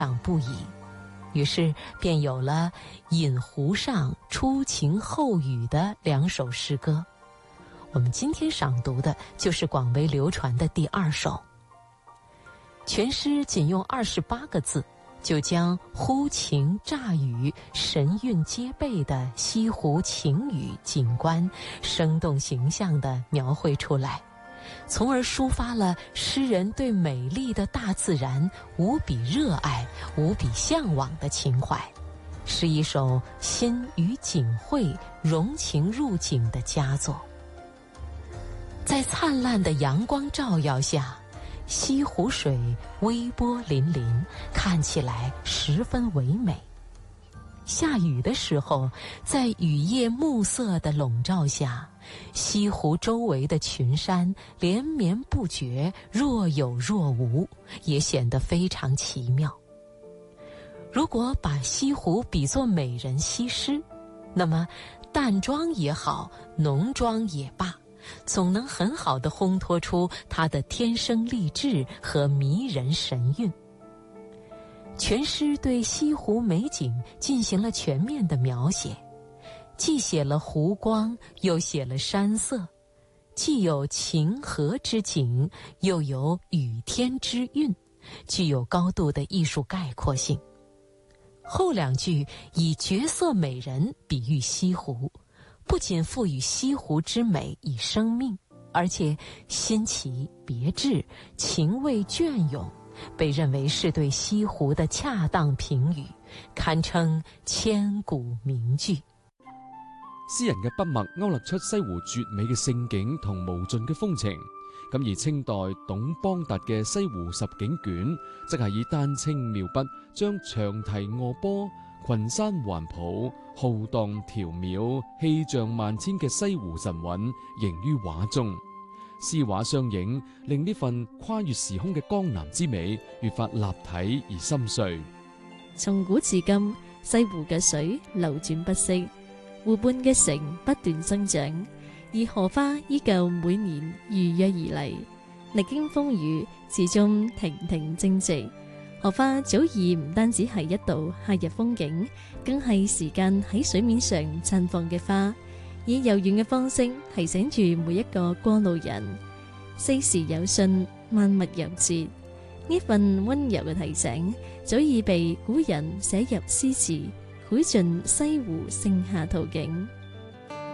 赏不已，于是便有了《饮湖上》初晴后雨的2首诗歌。我们今天赏读的就是广为流传的第2首。全诗仅用28个字，就将忽晴乍雨、神韵皆备的西湖晴雨景观生动形象地描绘出来，从而抒发了诗人对美丽的大自然无比热爱、无比向往的情怀，是一首心与景会融情入景的佳作。在灿烂的阳光照耀下，西湖水微波粼粼，看起来十分唯美。下雨的时候，在雨夜暮色的笼罩下，西湖周围的群山连绵不绝，若有若无，也显得非常奇妙。如果把西湖比作美人西施，那么淡妆也好，浓妆也罢，总能很好地烘托出她的天生丽质和迷人神韵。全诗对西湖美景进行了全面的描写，既写了湖光，又写了山色，既有晴和之景，又有雨天之韵，具有高度的艺术概括性。后2句以绝色美人比喻西湖，不仅赋予西湖之美以生命，而且新奇别致，情味隽永，被认为是对西湖的恰当评語，堪稱千古名句。 詩人嘅筆墨勾勒出西湖絕美嘅勝景同無盡嘅風情。咁而清代董邦達嘅《西湖十景卷》，則係以丹青妙筆將長堤臥波、群山環抱、浩蕩窰渺、氣象萬千嘅西湖神韻形於畫中。詩畫相映，令呢份跨越時空嘅江南之美越發立體而深邃。 從古至今，西湖嘅水流轉不息，湖畔嘅城不斷生長，而荷花依舊每年如約而嚟，歷經風雨，始終亭亭正直。荷花早已唔單止係一道夏日風景，更係時間喺水面上綻放嘅花，以柔軟嘅方式提醒住每一個過路人，四時有信，萬物有節。呢份溫柔嘅提醒，早已被古人寫入詩詞，繪盡西湖盛夏圖景。